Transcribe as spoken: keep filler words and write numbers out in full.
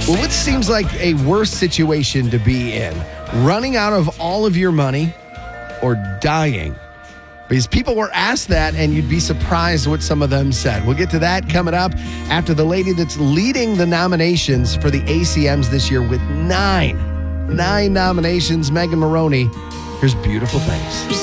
Well, what seems like a worse situation to be in? Running out of all of your money or dying? Because people were asked that, and you'd be surprised what some of them said. We'll get to that coming up after the lady that's leading the nominations for the A C Ms this year with nine, nine nominations, Megan Maroney. Here's Beautiful Things.